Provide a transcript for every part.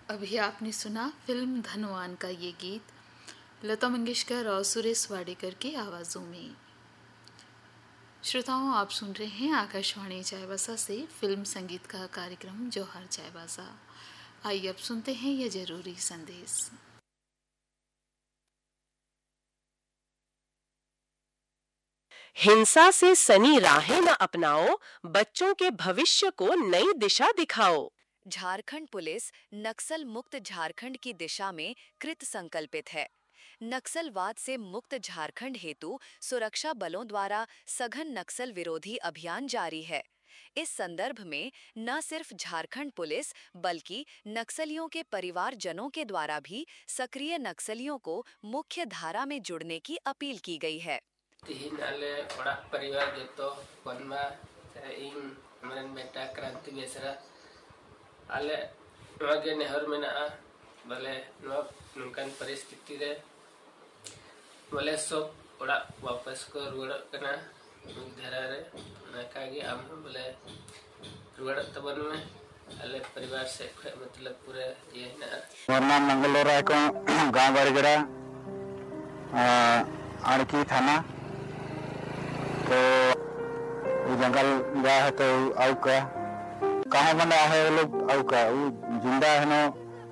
अभी आपने सुना फिल्म धनवान का ये गीत लता मंगेशकर और सुरेश वाडेकर की आवाज़ों में। श्रोताओं, आप सुन रहे हैं आकाशवाणी चाईबासा से फिल्म संगीत का कार्यक्रम जोहार चाईबासा। आइए अब सुनते हैं ये जरूरी संदेश। हिंसा से सनी राहें न अपनाओ, बच्चों के भविष्य को नई दिशा दिखाओ। झारखंड पुलिस नक्सल मुक्त झारखंड की दिशा में कृत संकल्पित है। नक्सलवाद से मुक्त झारखंड हेतु सुरक्षा बलों द्वारा सघन नक्सल विरोधी अभियान जारी है। इस संदर्भ में न सिर्फ झारखंड पुलिस बल्कि नक्सलियों के परिवारजनों के द्वारा भी सक्रिय नक्सलियों को मुख्य धारा में जुड़ने की अपील की गई है। तिहिन आले ओड़ा परिवार जतो बनवा इन मन बेटा क्रांति बेसरा आले नवागे नेहर मेना भले नुकान परिस्थिति रे भले सब ओड़ा वापस को रुवाड़ कना धरा रे नाकागे आम भले रुवाड़ तबन में आले परिवार से मतलब पूरे ये ना मोरना मंगलोरा को गांव बरगड़ा आड़की थाना तो जंगल गया है तो आउ का कहाँ बना है वो लोग आउ का वो जिंदा है ना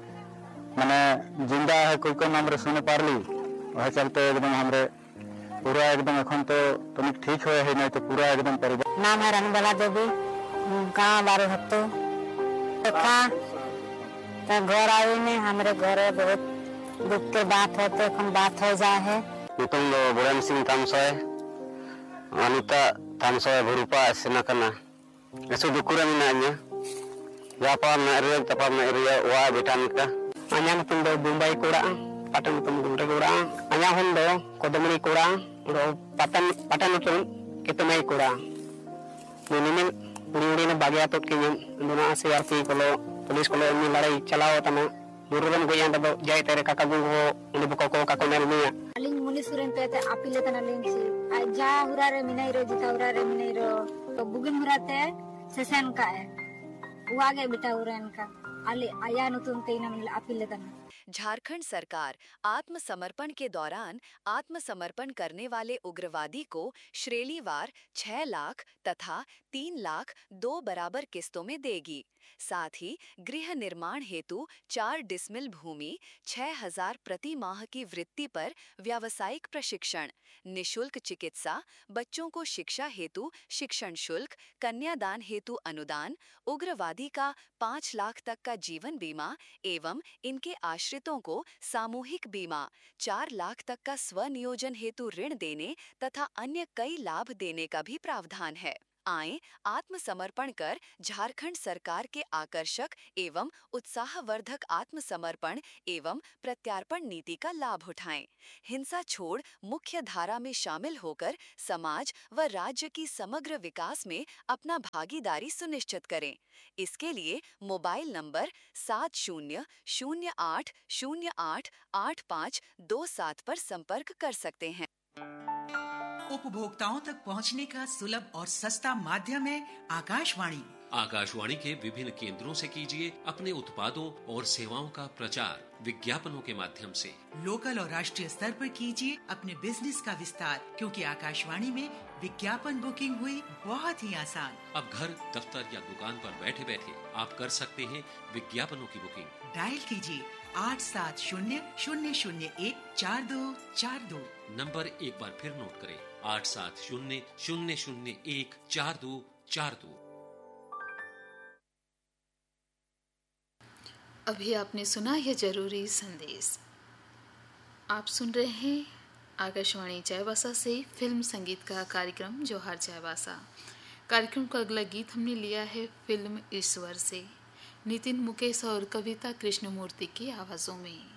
माने जिंदा है कोई को नाम रे सुने पारली वह चलते एकदम हमरे पूरा एकदम এখন तो तनिक ठीक हुए है नहीं तो पूरा एकदम परिवार नाम है रनबाला देवी गाँव बारे हत्तो देखा तो घर आई में हमारे घर बहुत दुख के बात है तो এখন बात हो जाए है नितुंग बुरान सिंह तामसोय अनिता तामसोय भरुपा सेनाकना ऐसे दुकुरा मिनाnya जापा मेरे तपा मेरे वा बेटान का अnya नितुंग दो मुंबई कोड़ा पाटन नितुंग गुंडे कोड़ा अnya हुन दो कोदमनी कोड़ा उड़ो पाटन नितुंग कितमई कोड़ा निनिमिन उड़ी ने बागिया तो के दोना सीआरपी कोलो पुलिस कोलो में लड़ाई चलाओ तना मुरुगन गोया दो जाय तेरे काका गुंगो उनी बको को काको नेल मिया अलिंग मुनि सुरेन पे आपिले तना लेंसी आ जा हुरारे मिनाइरो जिता हुरारे मिनाइरो तो बुगिन हुराते सेशन का है वो आगे बेटा हुरन का आले आया नुतुन तेना मिल आपिले तना। झारखंड सरकार आत्मसमर्पण के दौरान आत्मसमर्पण करने वाले उग्रवादी को श्रेणीवार 6 लाख तथा 3 लाख 2 बराबर किस्तों में देगी। साथ ही गृह निर्माण हेतु 4 डिसमिल भूमि 6,000 प्रति माह की वृत्ति पर व्यावसायिक प्रशिक्षण, निशुल्क चिकित्सा, बच्चों को शिक्षा हेतु शिक्षण शुल्क, कन्यादान हेतु अनुदान, उग्रवादी का 5 लाख तक का जीवन बीमा एवं इनके आश्रितों को सामूहिक बीमा, 4 लाख तक का स्वनियोजन हेतु ऋण देने तथा अन्य कई लाभ देने का भी प्रावधान है। आएं आत्मसमर्पण कर झारखंड सरकार के आकर्षक एवं उत्साहवर्धक आत्मसमर्पण एवं प्रत्यार्पण नीति का लाभ उठाएं। हिंसा छोड़ मुख्य धारा में शामिल होकर समाज व राज्य की समग्र विकास में अपना भागीदारी सुनिश्चित करें। इसके लिए मोबाइल नंबर 7008088527 पर संपर्क कर सकते हैं। उपभोक्ताओं तक पहुंचने का सुलभ और सस्ता माध्यम है आकाशवाणी। आकाशवाणी के विभिन्न केंद्रों से कीजिए अपने उत्पादों और सेवाओं का प्रचार विज्ञापनों के माध्यम से। लोकल और राष्ट्रीय स्तर पर कीजिए अपने बिजनेस का विस्तार, क्योंकि आकाशवाणी में विज्ञापन बुकिंग हुई बहुत ही आसान। अब घर, दफ्तर या दुकान पर बैठे बैठे आप कर सकते हैं विज्ञापनों की बुकिंग। डायल कीजिए 8700014242। नंबर एक बार फिर नोट करें, 8700014242। अभी आपने सुना यह जरूरी संदेश। आप सुन रहे हैं आकाशवाणी चाईबासा से फिल्म संगीत का कार्यक्रम जोहार चाईबासा। कार्यक्रम का अगला गीत हमने लिया है फिल्म ईश्वर से, नितिन मुकेश और कविता कृष्णमूर्ति की आवाज़ों में।